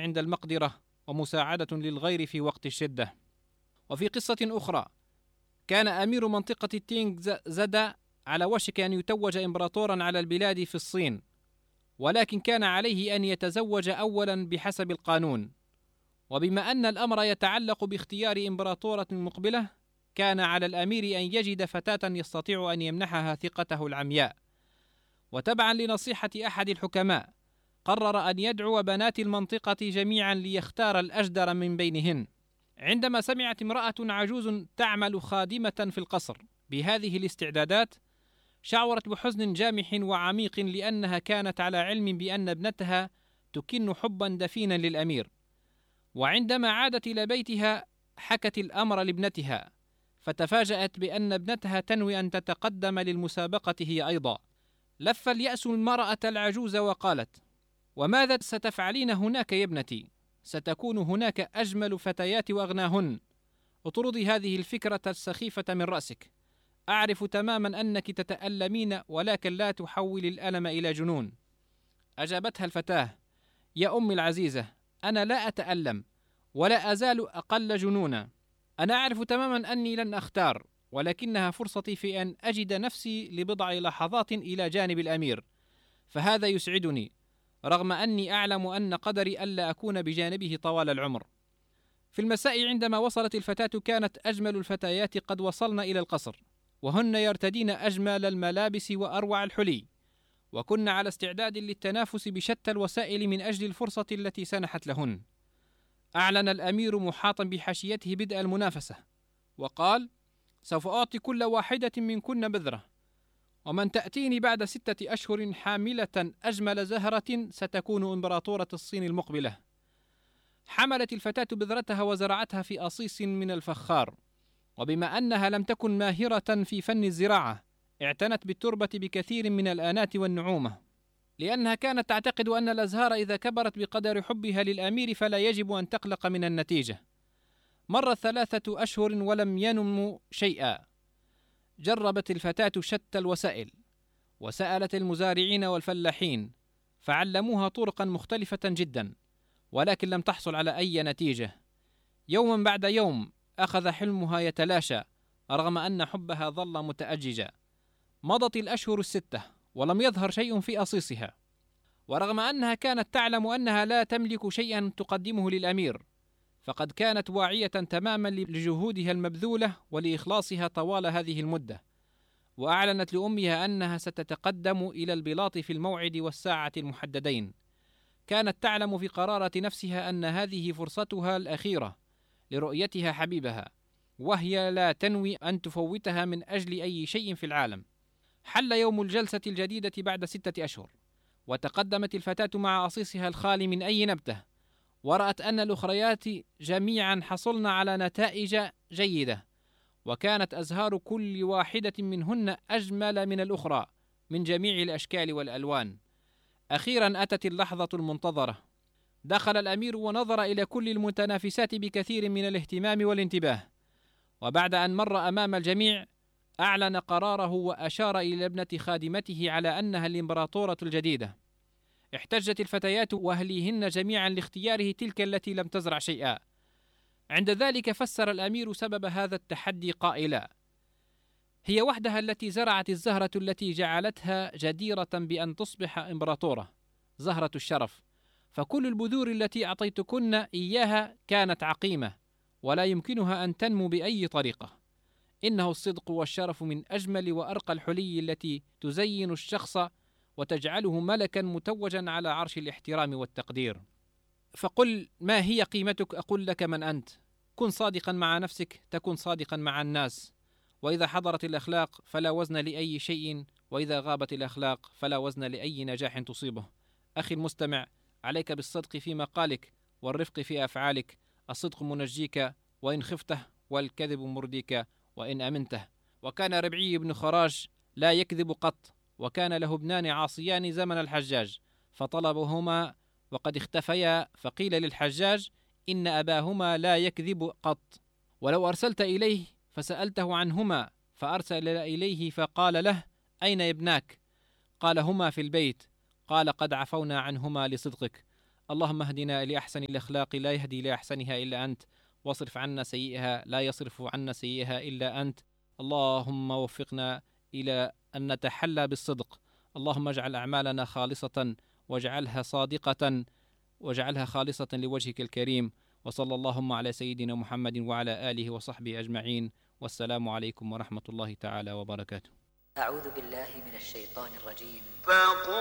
عند المقدرة ومساعدة للغير في وقت الشدة. وفي قصة أخرى، كان أمير منطقة تينغ زدا على وشك أن يتوج إمبراطورا على البلاد في الصين، ولكن كان عليه أن يتزوج أولا بحسب القانون. وبما أن الأمر يتعلق باختيار إمبراطورة مقبلة، كان على الأمير أن يجد فتاة يستطيع أن يمنحها ثقته العمياء. وتبعا لنصيحة أحد الحكماء، قرر أن يدعو بنات المنطقة جميعا ليختار الأجدر من بينهن. عندما سمعت امرأة عجوز تعمل خادمة في القصر بهذه الاستعدادات، شعرت بحزن جامح وعميق، لأنها كانت على علم بأن ابنتها تكن حبا دفينا للأمير. وعندما عادت إلى بيتها حكت الأمر لابنتها، فتفاجأت بأن ابنتها تنوي أن تتقدم للمسابقة هي أيضا. لف اليأس المرأة العجوز وقالت: وماذا ستفعلين هناك يا ابنتي؟ ستكون هناك أجمل فتيات وأغناهن. اطردي هذه الفكرة السخيفة من رأسك. أعرف تماما أنك تتألمين، ولكن لا تحول الألم إلى جنون. أجابتها الفتاة: يا أمي العزيزة، أنا لا أتألم ولا أزال أقل جنونا. أنا أعرف تماما أني لن أختار، ولكنها فرصتي في أن أجد نفسي لبضع لحظات إلى جانب الأمير، فهذا يسعدني، رغم أني أعلم أن قدري ألا أكون بجانبه طوال العمر. في المساء عندما وصلت الفتاة، كانت أجمل الفتيات قد وصلن إلى القصر، وهن يرتدين أجمل الملابس وأروع الحلي، وكن على استعداد للتنافس بشتى الوسائل من أجل الفرصة التي سنحت لهن. أعلن الأمير محاطا بحاشيته بدء المنافسة، وقال: سوف أعطي كل واحدة منكن بذرة، ومن تأتيني بعد 6 أشهر حاملة أجمل زهرة ستكون إمبراطورة الصين المقبلة. حملت الفتاة بذرتها وزرعتها في أصيص من الفخار، وبما أنها لم تكن ماهرة في فن الزراعة، اعتنت بالتربة بكثير من الآنات والنعومة، لأنها كانت تعتقد أن الأزهار إذا كبرت بقدر حبها للأمير فلا يجب أن تقلق من النتيجة. مرت 3 أشهر ولم ينمو شيئا. جربت الفتاة شتى الوسائل، وسألت المزارعين والفلاحين، فعلموها طرقا مختلفة جدا، ولكن لم تحصل على أي نتيجة. يوما بعد يوم أخذ حلمها يتلاشى، رغم أن حبها ظل متأججا. مضت الأشهر 6 ولم يظهر شيء في أصيصها، ورغم أنها كانت تعلم أنها لا تملك شيئا تقدمه للأمير، فقد كانت واعية تماما لجهودها المبذولة ولإخلاصها طوال هذه المدة. وأعلنت لأمها أنها ستتقدم إلى البلاط في الموعد والساعة المحددين. كانت تعلم في قرارة نفسها أن هذه فرصتها الأخيرة لرؤيتها حبيبها، وهي لا تنوي أن تفوتها من أجل أي شيء في العالم. حل يوم الجلسة الجديدة بعد 6 أشهر، وتقدمت الفتاة مع أصيصها الخالي من أي نبتة، ورأت أن الأخريات جميعا حصلن على نتائج جيدة، وكانت أزهار كل واحدة منهن أجمل من الأخرى من جميع الأشكال والألوان. أخيرا أتت اللحظة المنتظرة. دخل الأمير ونظر إلى كل المتنافسات بكثير من الاهتمام والانتباه، وبعد أن مر أمام الجميع أعلن قراره وأشار إلى ابنة خادمته على أنها الإمبراطورة الجديدة. احتجت الفتيات وأهليهن جميعا لاختياره تلك التي لم تزرع شيئا. عند ذلك فسر الأمير سبب هذا التحدي قائلا: هي وحدها التي زرعت الزهرة التي جعلتها جديرة بأن تصبح إمبراطورة، زهرة الشرف، فكل البذور التي أعطيتكن إياها كانت عقيمة ولا يمكنها أن تنمو بأي طريقة. إنه الصدق والشرف من أجمل وأرقى الحلي التي تزين الشخص وتجعله ملكا متوجا على عرش الاحترام والتقدير. فقل ما هي قيمتك أقول لك من أنت. كن صادقا مع نفسك تكن صادقا مع الناس، وإذا حضرت الأخلاق فلا وزن لأي شيء، وإذا غابت الأخلاق فلا وزن لأي نجاح تصيبه. أخي المستمع، عليك بالصدق في مقالك والرفق في أفعالك. الصدق منجيك وإن خفته، والكذب مرديك وإن أمنته. وكان ربعي بن خراج لا يكذب قط، وكان له ابنان عاصيان زمن الحجاج، فطلبهما وقد اختفيا، فقيل للحجاج إن أباهما لا يكذب قط، ولو أرسلت إليه فسألته عنهما، فأرسل إليه فقال له: أين ابناك؟ قال: هما في البيت. قال: قد عفونا عنهما لصدقك. اللهم اهدنا لأحسن الأخلاق لا يهدي لأحسنها إلا أنت، واصرف عنا سيئها لا يصرف عنا سيئها إلا أنت. اللهم وفقنا إلى أن نتحلى بالصدق. اللهم اجعل أعمالنا خالصة واجعلها صادقة واجعلها خالصة لوجهك الكريم. وصلى اللهم على سيدنا محمد وعلى آله وصحبه أجمعين، والسلام عليكم ورحمة الله تعالى وبركاته. أعوذ بالله من الشيطان الرجيم.